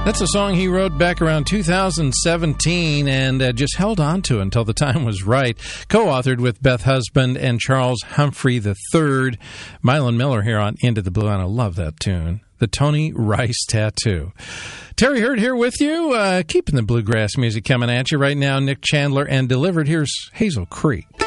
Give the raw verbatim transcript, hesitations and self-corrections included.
That's a song he wrote back around two thousand seventeen and uh, just held on to until the time was right. Co-authored with Beth Husband and Charles Humphrey the third. Mylon Miller here on Into the Blue, and I love that tune. The Tony Rice Tattoo. Terry Hurd here with you, uh, keeping the bluegrass music coming at you right now. Nick Chandler, and delivered, here's Hazel Creek.